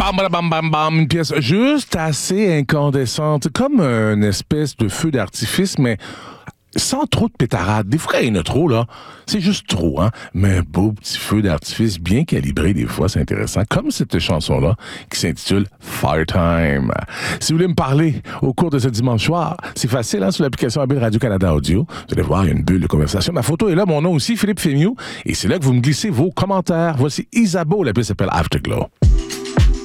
Bam, bam, bam, bam, bam, une pièce juste assez incandescente, comme une espèce de feu d'artifice, mais sans trop de pétarade. Des fois, il y en a trop, là. C'est juste trop, hein. Mais un beau petit feu d'artifice bien calibré, des fois, c'est intéressant. Comme cette chanson-là, qui s'intitule Firetime. Si vous voulez me parler au cours de ce dimanche soir, c'est facile, hein, sur l'application mobile Radio-Canada Audio. Vous allez voir, il y a une bulle de conversation. Ma photo est là, mon nom aussi, Philippe Fémieux. Et c'est là que vous me glissez vos commentaires. Voici Isabeau, la pièce s'appelle Afterglow.